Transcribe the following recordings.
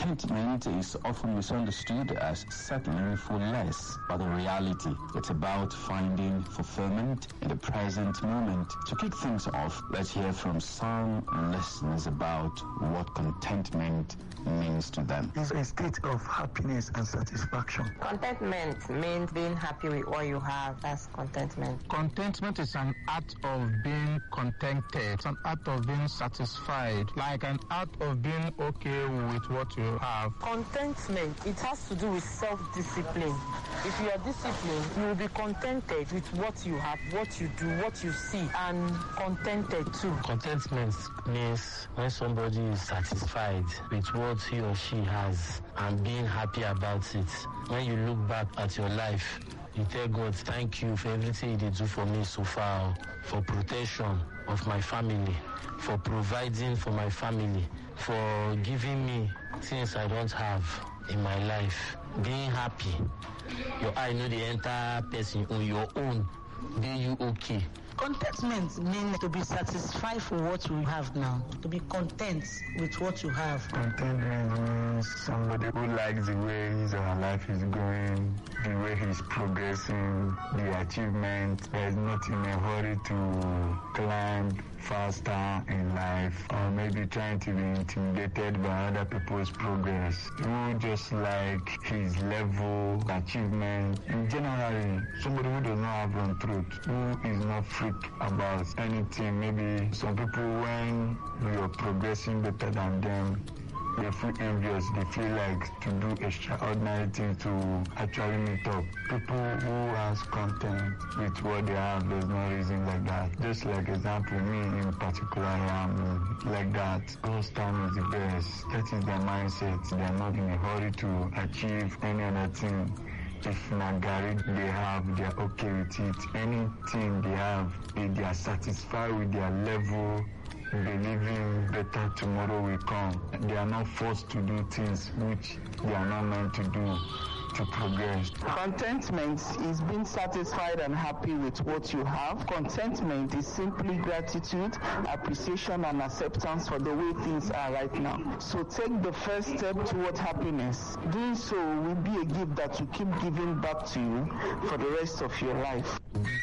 Contentment is often misunderstood as settling for less, but in reality, it's about finding fulfillment in the present moment. To kick things off, let's hear from some listeners about what contentment means to them. It's a state of happiness and satisfaction. Contentment means being happy with what you have. That's contentment. Contentment is an act of being contented. It's an act of being satisfied, like an act of being okay with what you have. Contentment, it has to do with self-discipline. If you are disciplined, you will be contented with what you have, what you do, what you see, and contented too. Contentment means when somebody is satisfied with what he or she has and being happy about it. When you look back at your life, you tell God, thank you for everything you did do for me so far, for protection of my family, for providing for my family, for giving me things I don't have in my life. Being happy. Your eye know the entire person on your own. Be you okay? Contentment means to be satisfied for what you have now, to be content with what you have. Contentment means somebody who likes the way his or her life is going, the way he's progressing, the achievement. There's not in a hurry to climb faster in life, or maybe trying to be intimidated by other people's progress. Who just like his level, achievement. In general, somebody who does not have own truth, who is not freak about anything. Maybe some people, when you're progressing better than them, they feel envious, they feel like to do extraordinary things to actually meet up. People who are content with what they have, there's no reason like that. Just like example, me in particular, I am like that. God's time is the best. That is their mindset. They are not in a hurry to achieve any other thing. If Nagari they have, they are okay with it. Anything they have, if they are satisfied with their level, believing better tomorrow will come. They are not forced to do things which they are not meant to do to progress. Contentment is being satisfied and happy with what you have. Contentment is simply gratitude, appreciation and acceptance for the way things are right now. So take the first step toward happiness. Doing so will be a gift that will keep giving back to you for the rest of your life.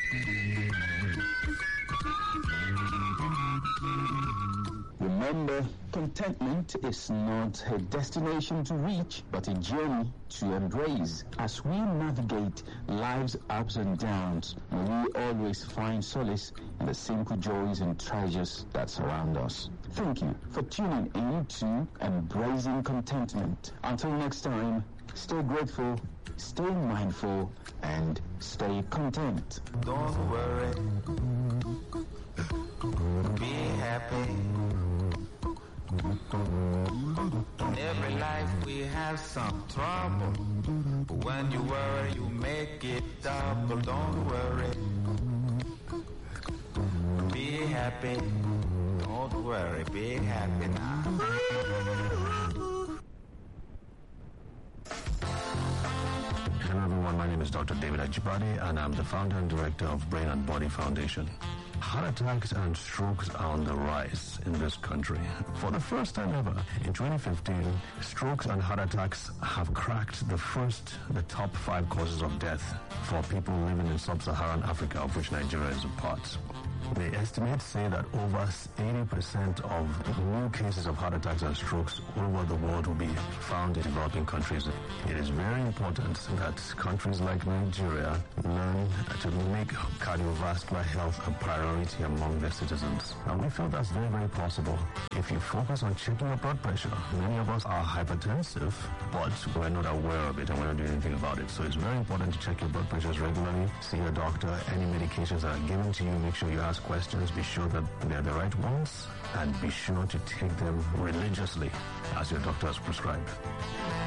Remember, contentment is not a destination to reach, but a journey to embrace. As we navigate life's ups and downs, may we always find solace in the simple joys and treasures that surround us. Thank you for tuning in to Embracing Contentment. Until next time, stay grateful, stay mindful, and stay content. Don't worry. Be happy. In every life we have some trouble, but when you worry you make it double. Don't worry. Be happy. Don't worry. Be happy now. Hello everyone, my name is Dr. David Ajibade and I'm the founder and director of Brain and Body Foundation. Heart attacks and strokes are on the rise in this country. For the first time ever, in 2015, strokes and heart attacks have cracked the top 5 causes of death for people living in sub-Saharan Africa, of which Nigeria is a part. The estimates say that over 80% of new cases of heart attacks and strokes all over the world will be found in developing countries. It is very important that countries like Nigeria learn to make cardiovascular health a priority among their citizens. And we feel that's very, very possible. If you focus on checking your blood pressure, many of us are hypertensive, but we're not aware of it and we're not doing anything about it. So it's very important to check your blood pressures regularly, see your doctor. Any medications that are given to you, make sure you ask questions, be sure that they're the right ones, and be sure to take them religiously as your doctor has prescribed.